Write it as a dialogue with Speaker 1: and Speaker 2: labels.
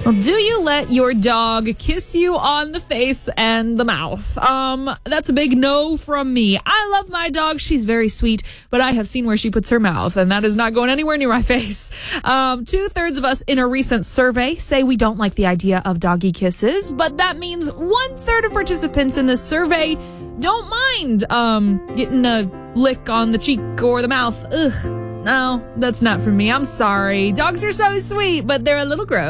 Speaker 1: Well, do you let your dog kiss you on the face and the mouth? That's a big no from me. I love my dog. She's very sweet, but I have seen where she puts her mouth, and that is not going anywhere near my face. 2/3 of us in a recent survey say we don't like the idea of doggy kisses, but that means 1/3 of participants in this survey don't mind getting a lick on the cheek or the mouth. Ugh. No, that's not for me. I'm sorry. Dogs are so sweet, but they're a little gross.